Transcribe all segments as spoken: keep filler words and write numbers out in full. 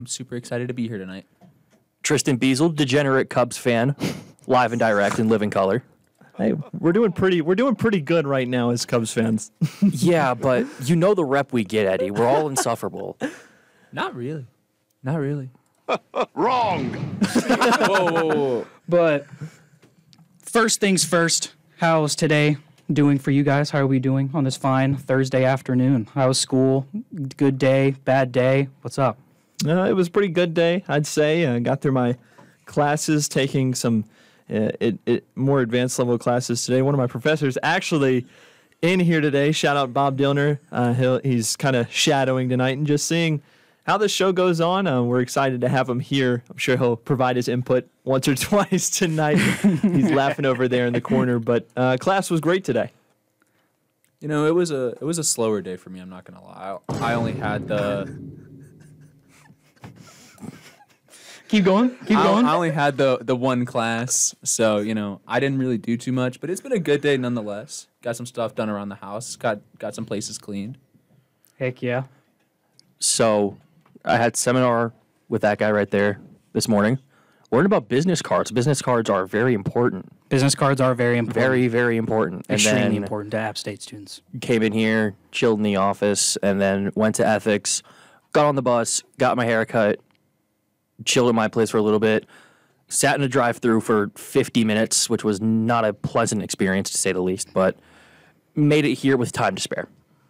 I'm super excited to be here tonight. Tristan Beazle, degenerate Cubs fan, live and direct in living color. Hey, we're doing pretty. We're doing pretty good right now as Cubs fans. Yeah, but you know the rep we get, Eddie. We're all insufferable. Not really. Not really. Wrong. whoa, whoa, whoa. But first things first, how's today doing for you guys? How are we doing on this fine Thursday afternoon? How's school? Good day? Bad day? What's up? Uh, it was a pretty good day, I'd say. I got through my classes, taking some uh, it, it, more advanced level classes today. One of my professors actually in here today. Shout out Bob Dillner. Uh, he'll, he's kind of shadowing tonight and just seeing how the show goes on. Uh, we're excited to have him here. I'm sure he'll provide his input once or twice tonight. He's laughing over there in the corner, but uh, class was great today. You know, it was a it was a slower day for me. I'm not gonna lie. I, I only had the. Keep going. Keep I, going. I only had the the one class, so you know I didn't really do too much. But it's been a good day nonetheless. Got some stuff done around the house. Got got some places cleaned. Heck yeah. So I had seminar with that guy right there this morning. Learned about business cards. Business cards are very important. Business cards are very important. Very, very important. And Extremely then important to App State students. came in here, chilled in the office, and then went to ethics, got on the bus, got my hair cut, chilled at my place for a little bit, sat in a drive-thru for fifty minutes, which was not a pleasant experience to say the least, but made it here with time to spare.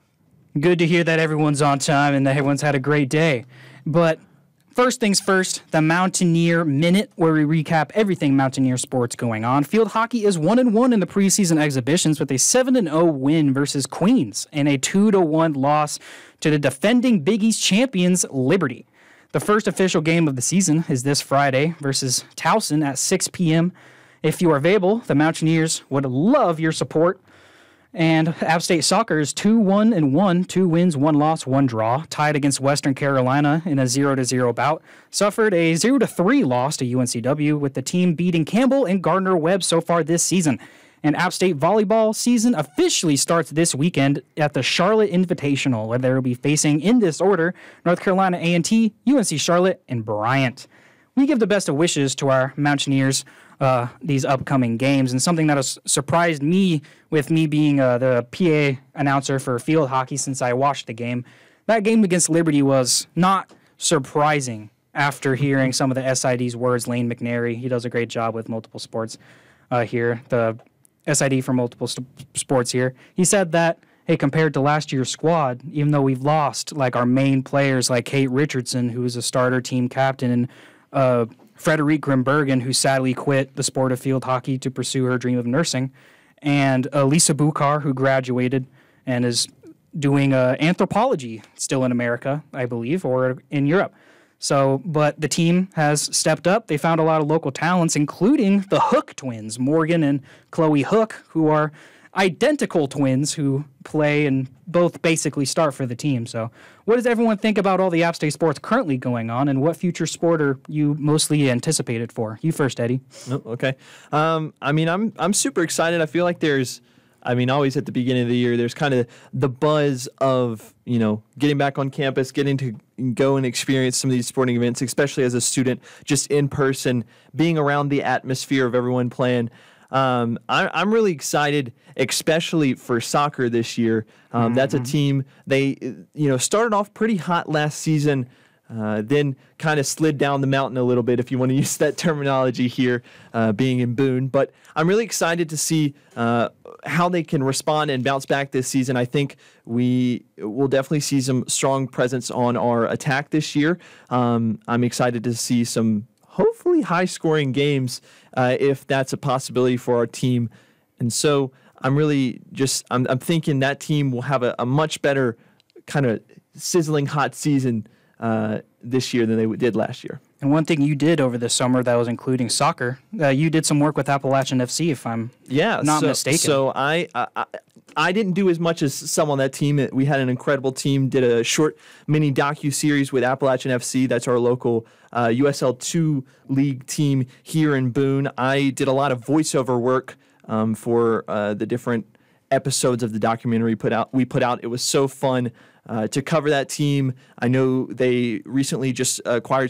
Good to hear that everyone's on time and that everyone's had a great day. But first things first, the Mountaineer Minute, where we recap everything Mountaineer sports going on. Field hockey is one and one in the preseason exhibitions with a seven and oh win versus Queens and a two to one loss to the defending Big East champions, Liberty. The first official game of the season is this Friday versus Towson at six p.m. If you are available, the Mountaineers would love your support. And App State soccer is two one and one, two wins, one loss, one draw, tied against Western Carolina in a zero to zero bout. Suffered a zero to three loss to U N C W, with the team beating Campbell and Gardner-Webb so far this season. And App State volleyball season officially starts this weekend at the Charlotte Invitational, where they will be facing, in this order, North Carolina A and T, U N C Charlotte, and Bryant. We give the best of wishes to our Mountaineers uh, these upcoming games, and something that has surprised me with me being uh, the P A announcer for field hockey since I watched the game. That game against Liberty was not surprising after hearing some of the S I D's words. Lane McNary, he does a great job with multiple sports uh, here, the S I D for multiple st- sports here. He said that, hey, compared to last year's squad, even though we've lost like our main players like Kate Richardson, who is a starter team captain, and uh, Frederique Grimbergen, who sadly quit the sport of field hockey to pursue her dream of nursing, and uh, Lisa Bukar, who graduated and is doing uh, anthropology still in America, I believe, or in Europe. So, but the team has stepped up. They found a lot of local talents, including the Hook twins, Morgan and Chloe Hook, who are identical twins who play and both basically start for the team. So what does everyone think about all the App State sports currently going on, and what future sport are you mostly anticipated for? You first, Eddie. Oh, okay. Um, I mean, I'm I'm super excited. I feel like there's, I mean, always at the beginning of the year, there's kind of the buzz of, you know, getting back on campus, getting to go and experience some of these sporting events, especially as a student, just in person, being around the atmosphere of everyone playing. Um, I, I'm really excited, especially for soccer this year. Um, mm-hmm. That's a team, they, you know, started off pretty hot last season, uh, then kind of slid down the mountain a little bit, if you want to use that terminology here, uh, being in Boone. But I'm really excited to see uh, how they can respond and bounce back this season. I think we will definitely see some strong presence on our attack this year. Um, I'm excited to see some hopefully high-scoring games uh, if that's a possibility for our team. And so I'm really just I'm, I'm thinking that team will have a, a much better kind of sizzling hot season uh, this year than they did last year. And one thing you did over the summer that was including soccer, uh, you did some work with Appalachian F C, if I'm yeah, not so, mistaken. So I, I I didn't do as much as some on that team. We had an incredible team, did a short mini docu-series with Appalachian F C. That's our local uh, U S L two league team here in Boone. I did a lot of voiceover work um, for uh, the different episodes of the documentary put out. we put out. It was so fun uh, to cover that team. I know they recently just acquired